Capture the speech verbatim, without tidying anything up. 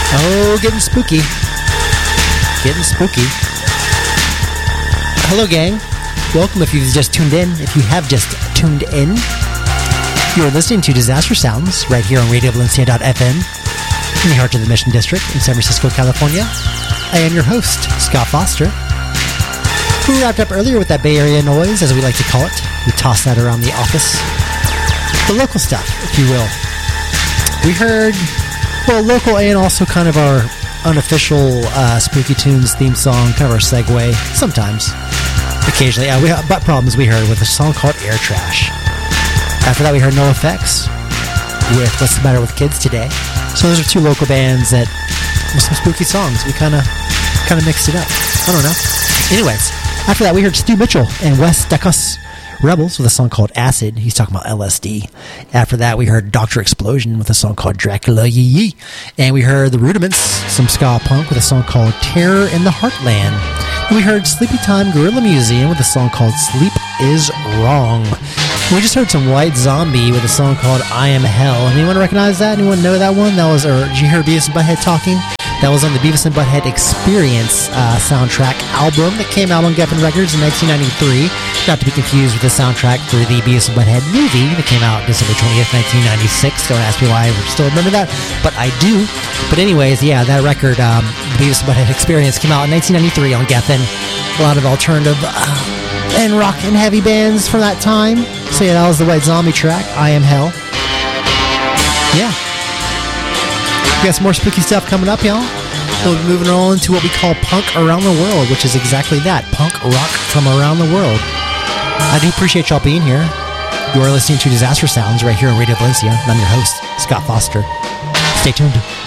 Oh, getting spooky. Getting spooky. Hello, gang. Welcome if you've just tuned in. If you have just tuned in, you're listening to Disaster Sounds right here on radio valencia dot f m in the heart of the Mission District in San Francisco, California. I am your host, Scott Foster. We wrapped up earlier with that Bay Area noise, as we like to call it. We toss that around the office. The local stuff, if you will. We heard, well, local and also kind of our unofficial uh, Spooky Tunes theme song, kind of our segue, sometimes. Occasionally. Uh, we, but problems we heard with a song called Air Trash. After that, we heard NoFX with What's the Matter with Kids Today. So those are two local bands that, with some spooky songs, we kind of kind of mixed it up. I don't know. Anyways, after that, we heard Stu Mitchell and Wes Dekos Rebels with a song called Acid. He's talking about L S D. After that, we heard Doctor Explosion with a song called Dracula Yee Yee. And we heard The Rudiments, some ska punk with a song called Terror in the Heartland. And we heard Sleepy Time Gorilla Museum with a song called Sleep Is Wrong. And we just heard some White Zombie with a song called I Am Hell. Anyone recognize that? Anyone know that one? That was, or did you hear Beavis and Butthead talking? That was on the Beavis and Butthead Experience uh, soundtrack album that came out on Geffen Records in nineteen ninety-three. Not to be confused with the soundtrack for the Beavis and Butthead movie that came out December twentieth, nineteen ninety-six. Don't ask me why I still remember that, but I do. But anyways, yeah, that record, um, the Beavis and Butthead Experience, came out in nineteen ninety-three on Geffen. A lot of alternative uh, and rock and heavy bands from that time. So yeah, that was the White Zombie track, I Am Hell. Yeah. We got some more spooky stuff coming up, y'all. We'll be moving on to what we call punk around the world, which is exactly that, punk rock from around the world. I do appreciate y'all being here. You are listening to Disaster Sounds right here on Radio Valencia, and I'm your host, Scott Foster. Stay tuned.